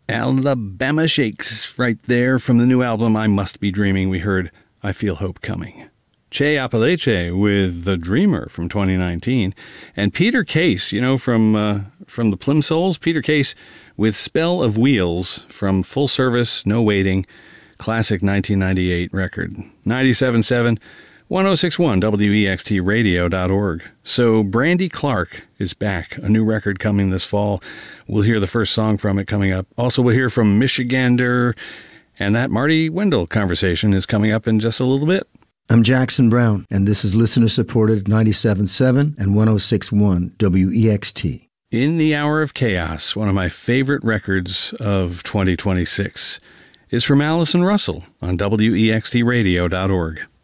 Alabama Shakes right there from the new album I Must Be Dreaming. We heard I Feel Hope Coming. Che Apalache with The Dreamer from 2019. And Peter Case, from the Plimsouls, Peter Case with Spell of Wheels from Full Service, No Waiting, classic 1998 record. 97.7, 106.1, WEXTradio.org. So Brandy Clark is back, a new record coming this fall. We'll hear the first song from it coming up. Also, we'll hear from Michigander, and that Marty Wendell conversation is coming up in just a little bit. I'm Jackson Brown, and this is listener-supported 97.7 and 106.1 WEXT. In the Hour of Chaos, one of my favorite records of 2026 is from Allison Russell on WEXTradio.org.